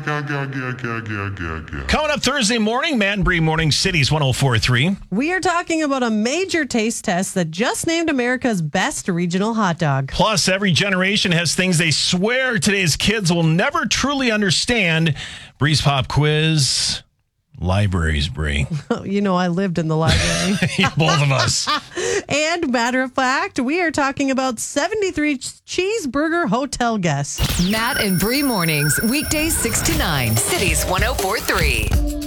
Coming up Thursday morning, Matt and Bree Morning Cities 104.3. We are talking about a major taste test that just named America's best regional hot dog. Plus, every generation has things they swear today's kids will never truly understand. Bree's Pop Quiz. Libraries, Bree. You know, I lived in the library. Both of us. And matter of fact, we are talking about 73 cheeseburger hotel guests. Matt and Bree Mornings, weekdays 6 to 9, Cities 104.3.